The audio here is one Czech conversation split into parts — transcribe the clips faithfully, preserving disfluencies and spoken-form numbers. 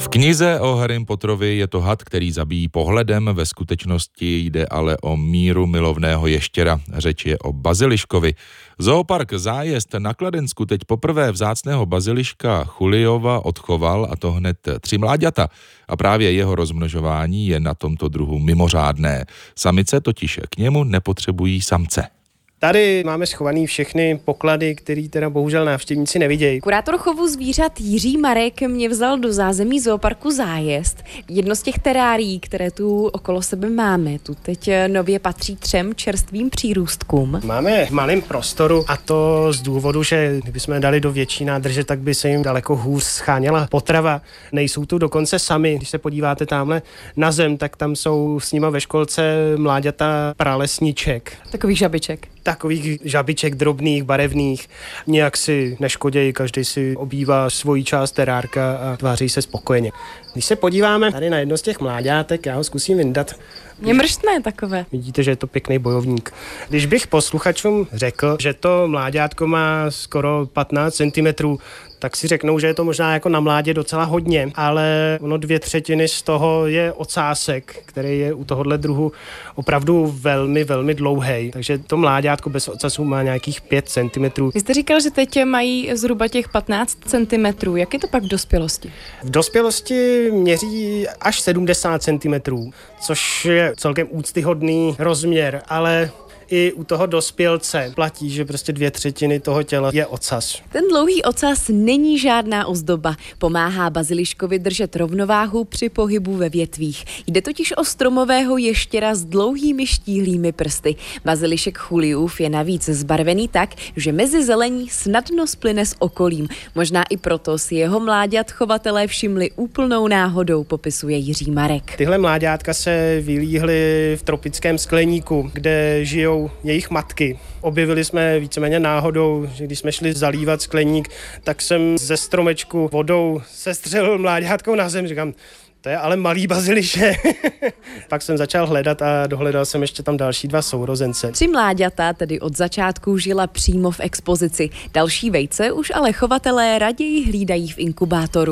V knize o Harrym Potterovi je to had, který zabíjí pohledem, ve skutečnosti jde ale o míru milovného ještěra. Řeč je o baziliškovi. Zoopark Zájezd na Kladensku teď poprvé vzácného baziliška Chuliova odchoval, a to hned tři mláďata. A právě jeho rozmnožování je na tomto druhu mimořádné. Samice totiž k němu nepotřebují samce. Tady máme schovaný všechny poklady, který teda bohužel návštěvníci nevidějí. Kurátor chovu zvířat Jiří Marek mě vzal do zázemí zooparku Zájezd. Jedno z těch terárií, které tu okolo sebe máme, tu teď nově patří třem čerstvým přírůstkům. Máme v malém prostoru, a to z důvodu, že kdybychom dali do větší nádrže, tak by se jim daleko hůř scháněla potrava. Nejsou tu dokonce sami. Když se podíváte tamhle na zem, tak tam jsou s nima ve školce mláďata pralesniček. Takových žabiček. Takových žabiček drobných, barevných. Nějak si neškodějí, každý si obývá svoji část terárka a tváří se spokojeně. Když se podíváme tady na jedno z těch mláďátek, já ho zkusím vyndat. Mě mrštné takové. Vidíte, že je to pěkný bojovník. Když bych posluchačům řekl, že to mláďátko má skoro patnáct centimetrů, tak si řeknou, že je to možná jako na mládě docela hodně, ale ono dvě třetiny z toho je ocásek, který je u tohohle druhu opravdu velmi, velmi dlouhý. Takže to mláďátko bez ocasu má nějakých pět centimetrů. Vy jste říkal, že teď mají zhruba těch patnáct centimetrů. Jak je to pak v dospělosti? V dospělosti měří až sedmdesát centimetrů, což je celkem úctyhodný rozměr, ale i u toho dospělce platí, že prostě dvě třetiny toho těla je ocas. Ten dlouhý ocas není žádná ozdoba. Pomáhá baziliškovi držet rovnováhu při pohybu ve větvích. Jde totiž o stromového ještěra s dlouhými štíhlými prsty. Bazilišek Chuliův je navíc zbarvený tak, že mezi zelení snadno splyne s okolím. Možná i proto si jeho mláďat chovatelé všimli úplnou náhodou, popisuje Jiří Marek. Tyhle mláďátka se vylíhly v tropickém skleníku, kde žijou jejich matky. Objevili jsme víceméně náhodou, že když jsme šli zalívat skleník, tak jsem ze stromečku vodou sestřelil mláďátkou na zem. Říkám, to je ale malý bazilišek. Pak jsem začal hledat a dohledal jsem ještě tam další dva sourozence. Tři mláďata tedy od začátku žila přímo v expozici. Další vejce už ale chovatelé raději hlídají v inkubátoru.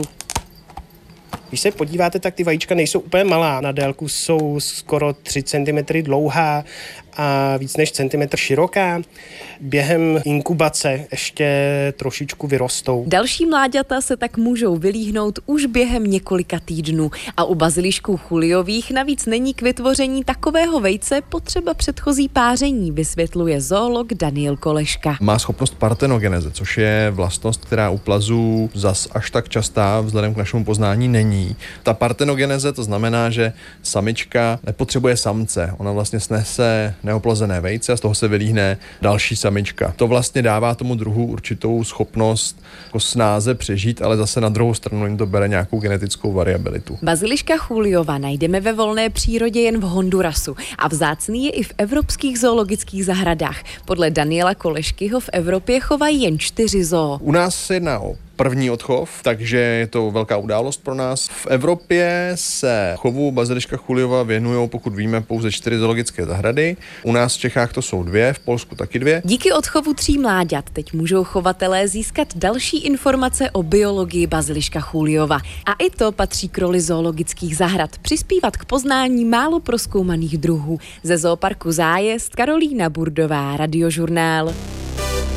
Když se podíváte, tak ty vajíčka nejsou úplně malá. Na délku jsou skoro tři centimetry dlouhá a víc než centimetr široká. Během inkubace ještě trošičku vyrostou. Další mláďata se tak můžou vylíhnout už během několika týdnů. A u bazilišků Chuliových navíc není k vytvoření takového vejce potřeba předchozí páření, vysvětluje zoolog Daniel Koleška. Má schopnost partenogeneze, což je vlastnost, která u plazů zas až tak častá vzhledem k našemu poznání není. Ta partenogeneze, to znamená, že samička nepotřebuje samce. Ona vlastně snese neoplozené vejce a z toho se vylíhne další samička. To vlastně dává tomu druhu určitou schopnost jako snáze přežít, ale zase na druhou stranu jim to bere nějakou genetickou variabilitu. Baziliška Chuliova najdeme ve volné přírodě jen v Hondurasu a vzácný je i v evropských zoologických zahradách. Podle Daniela Kolešky ho v Evropě chovají jen čtyři zoo. U nás se jedná o první odchov, takže je to velká událost pro nás. V Evropě se chovu baziliška Chuliova věnují, pokud víme, pouze čtyři zoologické zahrady. U nás v Čechách to jsou dvě, v Polsku taky dvě. Díky odchovu tří mláďat teď můžou chovatelé získat další informace o biologii baziliška Chuliova. A i to patří k roli zoologických zahrad, přispívat k poznání málo prozkoumaných druhů. Ze zooparku Zájezd Karolína Burdová, Radiožurnál.